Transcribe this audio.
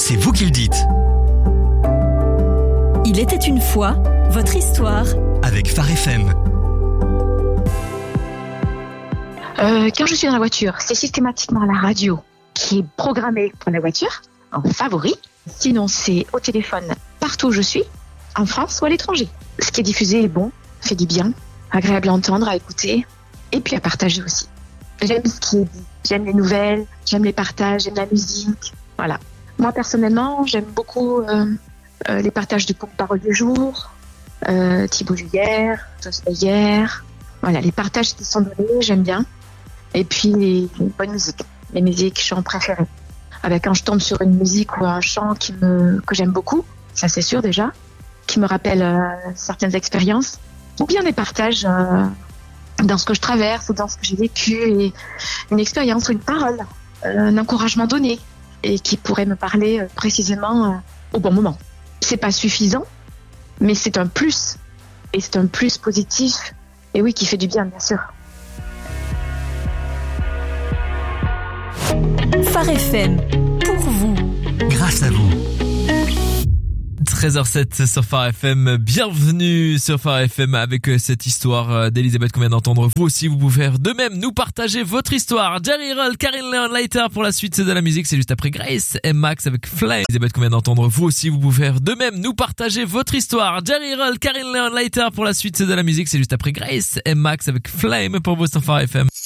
c'est vous qui le dites. Il était une fois, votre histoire. Avec Phare FM. Quand je suis dans la voiture, c'est systématiquement la radio qui est programmée pour la voiture, en favori. Sinon, c'est au téléphone, partout où je suis, en France ou à l'étranger. Ce qui est diffusé est bon, fait du bien, agréable à entendre, à écouter, et puis à partager aussi. J'aime ce qui est dit, j'aime les nouvelles, j'aime les partages, j'aime la musique, voilà. Moi, personnellement, j'aime beaucoup les partages du porte-parole du jour, Thibaut Juillère, hier. Voilà, les partages qui sont donnés, j'aime bien. Et puis les bonnes musiques, les musiques chants préférés. Quand je tombe sur une musique ou un chant que j'aime beaucoup, ça c'est sûr déjà, qui me rappelle certaines expériences, ou bien des partages dans ce que je traverse ou dans ce que j'ai vécu, et une expérience ou une parole, un encouragement donné, et qui pourrait me parler précisément au bon moment. C'est pas suffisant, mais c'est un plus, et c'est un plus positif, et oui, qui fait du bien, bien sûr. Phare FM, pour vous. Grâce à vous. 13h07 sur Phare FM, bienvenue sur Phare FM avec cette histoire d'Elisabeth qu'on vient d'entendre. Vous aussi, vous pouvez faire de même, nous partager votre histoire. Jerry Roll, Karine Leon Lighter pour la suite de la musique, c'est juste après Grace et Max avec Flame. Elisabeth qu'on vient d'entendre, vous aussi, vous pouvez faire de même, nous partager votre histoire. Jerry Roll, Karine Leon Lighter pour la suite de la musique, c'est juste après Grace et Max avec Flame pour vous sur Phare FM.